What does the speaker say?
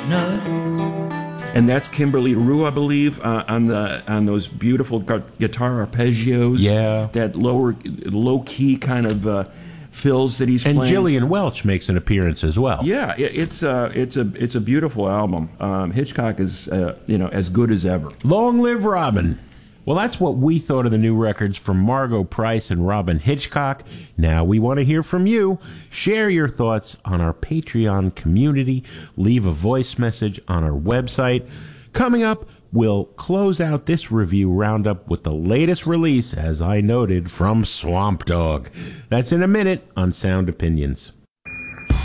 And that's Kimberly Rue, I believe, on those beautiful guitar arpeggios. Yeah. That low key kind of fills that he's and playing. And Gillian Welch makes an appearance as well. Yeah, it's a beautiful album. Hitchcock is as good as ever. Long live Robin. Well, that's what we thought of the new records from Margo Price and Robin Hitchcock. Now we want to hear from you. Share your thoughts on our Patreon community. Leave a voice message on our website. Coming up, we'll close out this review roundup with the latest release, as I noted, from Swamp Dogg. That's in a minute on Sound Opinions.